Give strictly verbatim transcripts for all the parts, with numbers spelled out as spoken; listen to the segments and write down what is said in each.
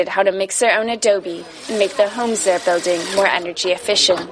how to mix their own adobe and make the homes they're building more energy efficient.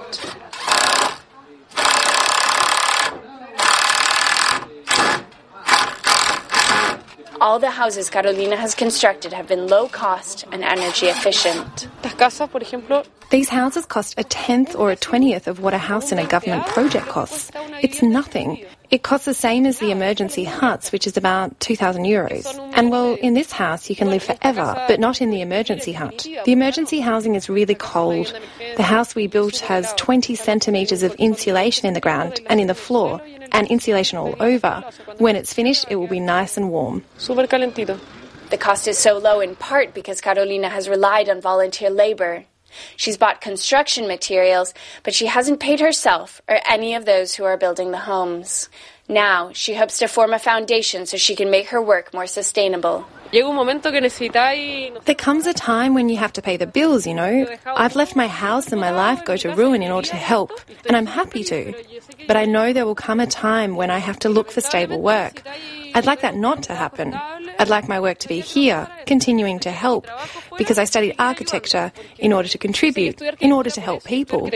All the houses Carolina has constructed have been low cost and energy efficient. These houses cost a tenth or a twentieth of what a house in a government project costs. It's nothing. It costs the same as the emergency huts, which is about two thousand euros. And well, in this house you can live forever, but not in the emergency hut. The emergency housing is really cold. The house we built has twenty centimetres of insulation in the ground and in the floor, and insulation all over. When it's finished, it will be nice and warm. The cost is so low in part because Carolina has relied on volunteer labor. She's bought construction materials, but she hasn't paid herself or any of those who are building the homes. Now, she hopes to form a foundation so she can make her work more sustainable. There comes a time when you have to pay the bills, you know. I've let my house and my life go to ruin in order to help, and I'm happy to. But I know there will come a time when I have to look for stable work. I'd like that not to happen. I'd like my work to be here, continuing to help, because I studied architecture in order to contribute, in order to help people.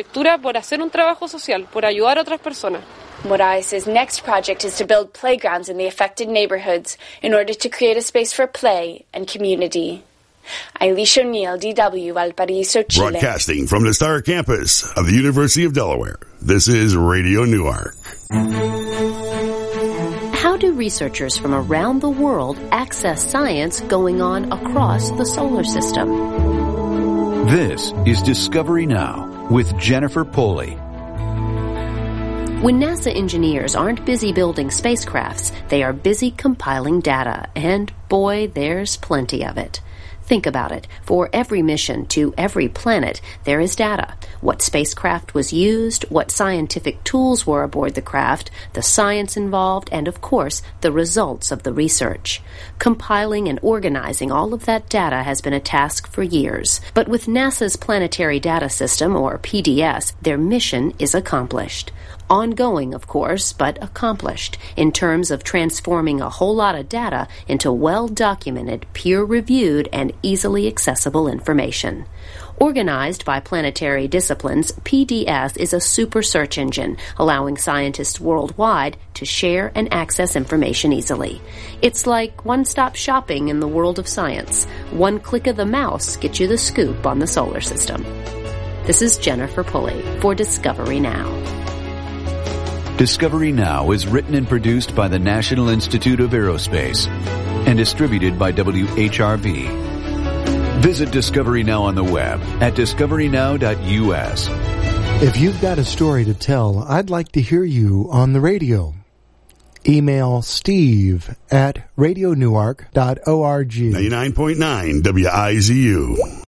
Moraes' next project is to build playgrounds in the affected neighborhoods in order to create a space for play and community. Eilish O'Neill, D W, Valparaiso, Chile. Broadcasting from the Star Campus of the University of Delaware, this is Radio Newark. How do researchers from around the world access science going on across the solar system? This is Discovery Now with Jennifer Poley. When NASA engineers aren't busy building spacecrafts, they are busy compiling data, and boy, there's plenty of it. Think about it. For every mission to every planet, there is data. What spacecraft was used, what scientific tools were aboard the craft, the science involved, and of course, the results of the research. Compiling and organizing all of that data has been a task for years. But with NASA's Planetary Data System, or P D S, their mission is accomplished. Ongoing, of course, but accomplished in terms of transforming a whole lot of data into well-documented, peer-reviewed, and easily accessible information. Organized by planetary disciplines, P D S is a super search engine, allowing scientists worldwide to share and access information easily. It's like one-stop shopping in the world of science. One click of the mouse gets you the scoop on the solar system. This is Jennifer Pulley for Discovery Now. Discovery Now is written and produced by the National Institute of Aerospace and distributed by W H R V. Visit Discovery Now on the web at discovery now dot U S. If you've got a story to tell, I'd like to hear you on the radio. Email Steve at radio newark dot org. ninety-nine point nine W I Z U.